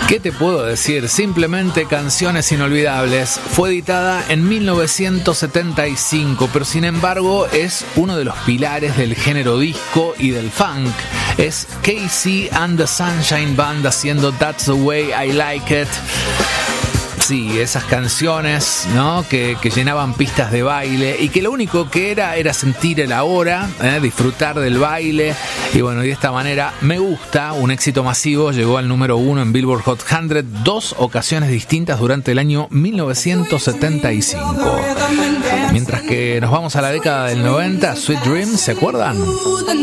¿Qué te puedo decir? Simplemente Canciones Inolvidables. Fue editada en 1975, pero sin embargo es uno de los pilares del género disco y del funk. Es KC and the Sunshine Band haciendo That's the Way I Like It. Sí, esas canciones, ¿no? que llenaban pistas de baile y que lo único que era sentir el ahora, disfrutar del baile. Y bueno, de esta manera Me Gusta, un éxito masivo, llegó al número 1 en Billboard Hot 100 2 ocasiones distintas durante el año 1975. Mientras que nos vamos a la década del 90, Sweet Dreams, ¿se acuerdan?